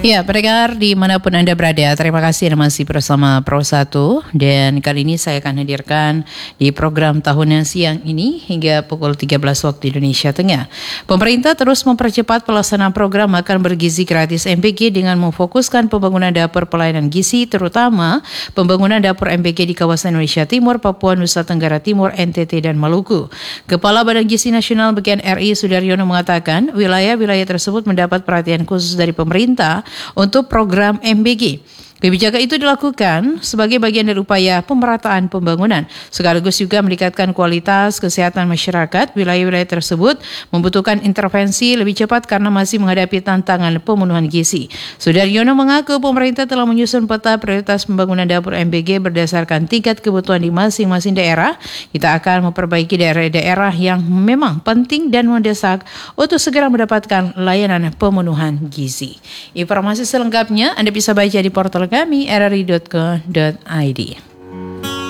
Ya, pendengar dimanapun Anda berada, terima kasih Anda masih bersama Pro 1. Dan kali ini saya akan hadirkan di program tahunan siang ini hingga pukul 13 waktu Indonesia Tengah. Pemerintah terus mempercepat pelaksanaan program makan bergizi gratis MBG dengan memfokuskan pembangunan dapur pelayanan gizi, terutama pembangunan dapur MBG di kawasan Indonesia Timur, Papua, Nusa Tenggara Timur, NTT, dan Maluku. Kepala Badan Gizi Nasional bagian RI Sudaryono mengatakan wilayah-wilayah tersebut mendapat perhatian khusus dari pemerintah untuk program MBG. Kebijakan itu dilakukan sebagai bagian dari upaya pemerataan pembangunan, sekaligus juga meningkatkan kualitas kesehatan masyarakat. Wilayah-wilayah tersebut membutuhkan intervensi lebih cepat karena masih menghadapi tantangan pemenuhan gizi. Sudaryono mengaku pemerintah telah menyusun peta prioritas pembangunan dapur MBG berdasarkan tingkat kebutuhan di masing-masing daerah. Kita akan memperbaiki daerah-daerah yang memang penting dan mendesak untuk segera mendapatkan layanan pemenuhan gizi. Informasi selengkapnya Anda bisa baca di portal kami rri.co.id.